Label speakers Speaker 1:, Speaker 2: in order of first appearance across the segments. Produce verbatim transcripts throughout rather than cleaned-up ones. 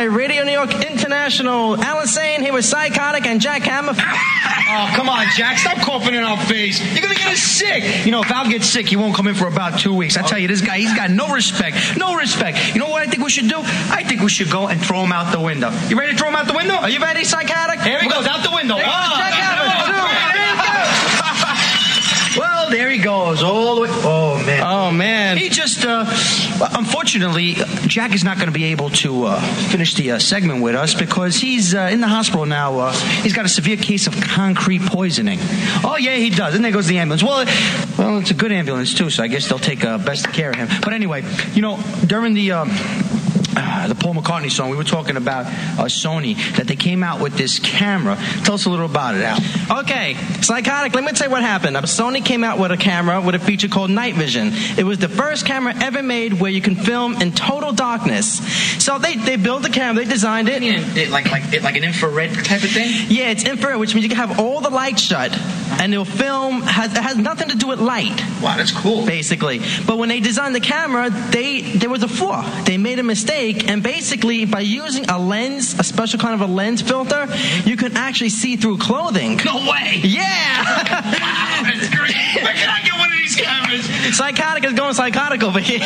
Speaker 1: by Radio New York International. Alan Sane here with Psychotic and Jack Hammer.
Speaker 2: Oh, come on, Jack. Stop coughing in our face. You're going to get us sick. You know, if Al gets sick, he won't come in for about two weeks. I tell you, this guy, he's got no respect. No respect. You know what I think we should do? I think we should go and throw him out the window. You ready to throw him out the window?
Speaker 1: Are you ready, Psychotic?
Speaker 2: Here he goes, out the window.
Speaker 1: There
Speaker 2: Oh,
Speaker 1: Jack Hammer.
Speaker 2: Well, there he goes, all the way. Oh, man.
Speaker 1: Oh, man.
Speaker 2: He just, uh, unfortunately, Jack is not going to be able to uh, finish the uh, segment with us because he's uh, in the hospital now. Uh, he's got a severe case of concrete poisoning. Oh, yeah, he does. And there goes the ambulance. Well, well, it's a good ambulance, too, so I guess they'll take uh, best care of him. But anyway, you know, during the... Um, Uh, the Paul McCartney song, we were talking about uh, Sony, that they came out with this camera. Tell us a little about it, Al.
Speaker 1: Okay, Psychotic, let me tell you what happened. Sony came out with a camera with a feature called Night Vision. It was the first camera ever made where you can film in total darkness. So they, they built the camera, they designed it.
Speaker 2: it like, like, it, like an infrared type of thing?
Speaker 1: Yeah, it's infrared, which means you can have all the lights shut, and it'll film, has, it has nothing to do with light.
Speaker 2: Wow, that's cool.
Speaker 1: Basically. But when they designed the camera, they there was a flaw. They made a mistake. And basically, by using a lens, a special kind of a lens filter, you can actually see through clothing.
Speaker 2: No way!
Speaker 1: Yeah!
Speaker 2: Wow, that's great. Where can I get one of these cameras?
Speaker 1: Psychotic is going psychotic over here.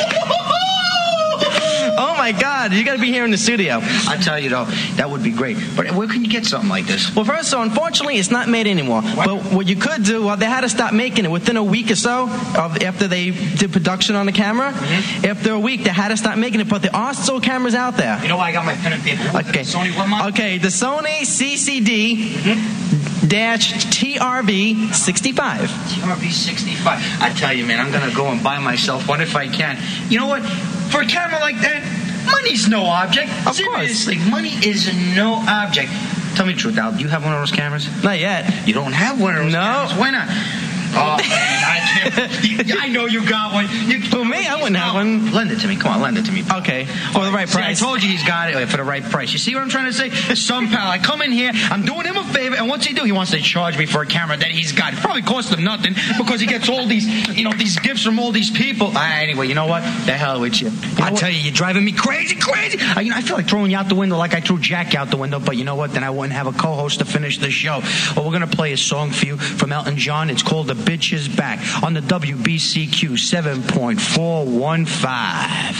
Speaker 1: Oh my God, you gotta be here in the studio.
Speaker 2: I tell you though, that would be great. But where can you get something like this?
Speaker 1: Well, first of all, unfortunately, it's not made anymore.
Speaker 2: What?
Speaker 1: But what you could do, well, they had to stop making it within a week or so of after they did production on the camera. Mm-hmm. After a week, they had to stop making it, but there are still cameras out there.
Speaker 2: You know why I got my pen and paper? What
Speaker 1: okay.
Speaker 2: The Sony what model?
Speaker 1: Okay, the Sony C C D mm-hmm. dash T R V sixty-five.
Speaker 2: T R V sixty-five. I tell you, man, I'm gonna go and buy myself one if I can. You know what? For a camera like that, money's no object.
Speaker 1: Of
Speaker 2: Seriously,
Speaker 1: course.
Speaker 2: money is no object. Tell me the truth, Al. Do you have one of those cameras?
Speaker 1: Not yet.
Speaker 2: You don't have one of those
Speaker 1: no.
Speaker 2: cameras? Why not? Oh, man, I can't. I know you got one. You,
Speaker 1: For me, I wouldn't have one.
Speaker 2: Lend it to me. Come on, lend it to me.
Speaker 1: Okay. For the right
Speaker 2: See,
Speaker 1: price.
Speaker 2: I told you he's got it for the right price. You see what I'm trying to say? Some pal, I come in here, I'm doing him a favor, and what's he do? He wants to charge me for a camera that he's got. It probably cost him nothing because he gets all these, you know, these gifts from all these people. Ah, anyway, you know what? The hell with you. you know I tell you, you're driving me crazy, crazy. I, you know, I feel like throwing you out the window like I threw Jack out the window, but you know what? Then I wouldn't have a co-host to finish the show. Well, we're going to play a song for you from Elton John. It's called The Bitch Is Back on the W B C Q seven point four one five.